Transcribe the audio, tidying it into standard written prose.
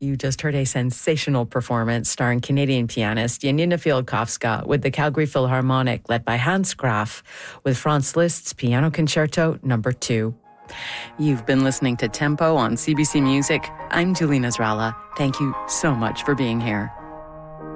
You just heard a sensational performance starring Canadian pianist Janina Fialkowska with the Calgary Philharmonic, led by Hans Graf, with Franz Liszt's Piano Concerto No. 2. You've been listening to Tempo on CBC Music. I'm Julie Nasrallah. Thank you so much for being here.